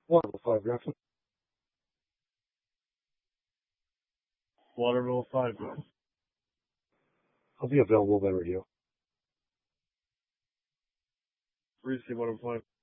Waterville 5, Jackson. Waterville 5. I'll be available by radio. Receive Waterville 5.